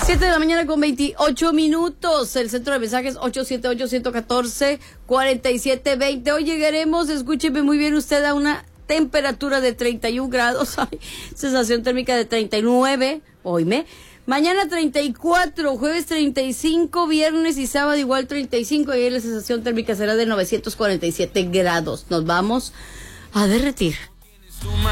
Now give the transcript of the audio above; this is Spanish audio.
7 de la mañana con 28 minutos. El centro de mensajes 878-114-4720. Hoy llegaremos, escúcheme muy bien usted, a una temperatura de 31 grados. Ay, sensación térmica de 39. Oíme. Mañana 34, jueves 35, viernes y sábado igual 35. Y ahí la sensación térmica será de 947 grados. Nos vamos a derretir.